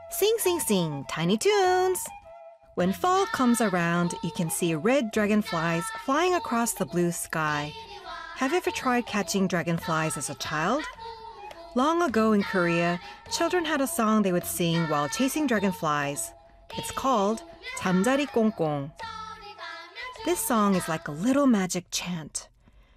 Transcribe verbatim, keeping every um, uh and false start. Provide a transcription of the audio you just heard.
Sing, sing, sing, Tiny Toons! When fall comes around, you can see red dragonflies flying across the blue sky. Have you ever tried catching dragonflies as a child? Long ago in Korea, children had a song they would sing while chasing dragonflies. It's called 잠자리 꽁꽁. This song is like a little magic chant.